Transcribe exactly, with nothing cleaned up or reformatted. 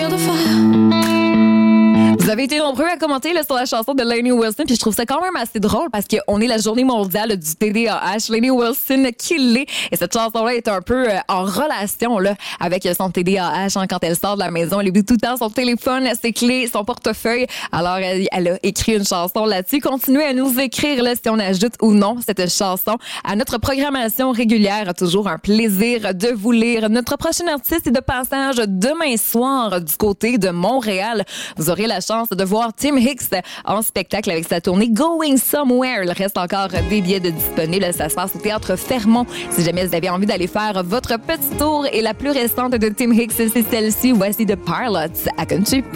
feel the fire. Vous avez été nombreux à commenter là, sur la chanson de Lainey Wilson, puis je trouve ça quand même assez drôle parce qu'on est la journée mondiale du T D A H. Lainey Wilson qui l'est, et cette chanson-là est un peu euh, en relation là, avec son T D A H. Hein, quand elle sort de la maison, elle oublie tout le temps son téléphone, ses clés, son portefeuille. Alors, elle, elle a écrit une chanson là-dessus. Continuez à nous écrire là, si on ajoute ou non cette chanson à notre programmation régulière. Toujours un plaisir de vous lire. Notre prochain artiste est de passage demain soir du côté de Montréal. Vous aurez la chance de voir Tim Hicks en spectacle avec sa tournée Going Somewhere. Il reste encore des billets de disponibles. Ça se passe au Théâtre Fermont. Si jamais vous avez envie d'aller faire votre petit tour, et la plus récente de Tim Hicks, c'est celle-ci. Voici The Pilots à Country.